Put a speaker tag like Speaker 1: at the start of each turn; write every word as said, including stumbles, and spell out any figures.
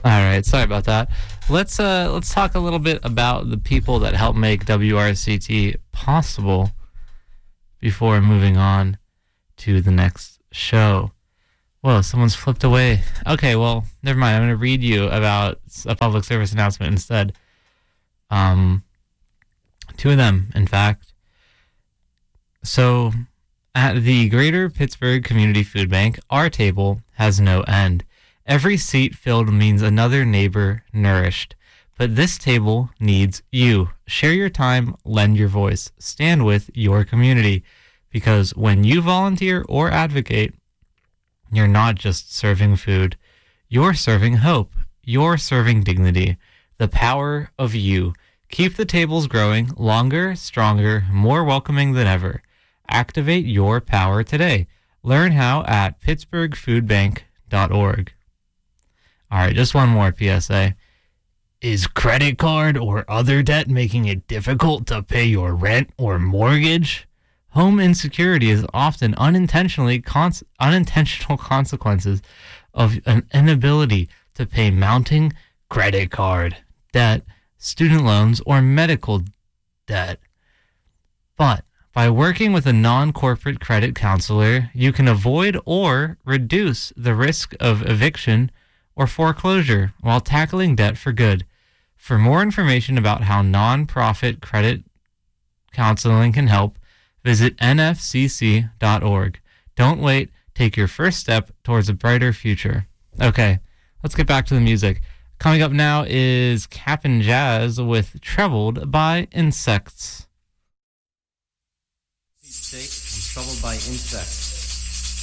Speaker 1: All right, sorry about that. Let's uh let's talk a little bit about the people that help make W R C T possible before moving on to the next show. Whoa, someone's flipped away. Okay, well, never mind. I'm going to read you about a public service announcement instead. Um, two of them, in fact. So, at the Greater Pittsburgh Community Food Bank, our table has no end. Every seat filled means another neighbor nourished. But this table needs you. Share your time, lend your voice, stand with your community. Because when you volunteer or advocate, you're not just serving food. You're serving hope. You're serving dignity. The power of you. Keep the tables growing, longer, stronger, more welcoming than ever. Activate your power today. Learn how at pittsburgh food bank dot org. All right, just one more P S A. Is credit card or other debt making it difficult to pay your rent or mortgage? Home insecurity is often unintentionally cons- unintentional consequences of an inability to pay mounting credit card debt, student loans, or medical debt. But by working with a non-corporate credit counselor, you can avoid or reduce the risk of eviction or foreclosure while tackling debt for good. For more information about how non-profit credit counseling can help, visit N F C C dot org. Don't wait. Take your first step towards a brighter future. Okay, let's get back to the music. Coming up now is Cap'n Jazz with Troubled by Insects.
Speaker 2: I'm troubled by insects.